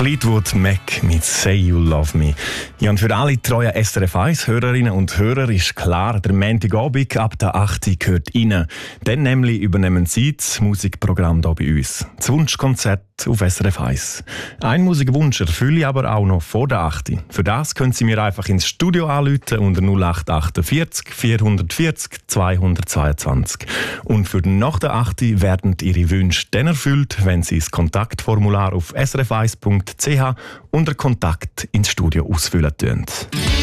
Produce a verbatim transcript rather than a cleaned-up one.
Fleetwood Mac mit «Say You Love Me». Ja, und für alle treuen S R F eins Hörerinnen und Hörer ist klar, der Montagabend ab der acht Uhr gehört rein. Dann nämlich übernehmen Sie das Musikprogramm hier bei uns. Das Wunschkonzert auf S R F eins. Ein Musikwunsch erfülle ich aber auch noch vor der acht Uhr. Für das können Sie mir einfach ins Studio anrufen unter null acht achtundvierzig vierhundertvierzig zweihundertzweiundzwanzig. Und für nach der acht Uhr werden Ihre Wünsche dann erfüllt, wenn Sie das Kontaktformular auf s r f eins punkt c h unter Kontakt ins Studio ausfüllen.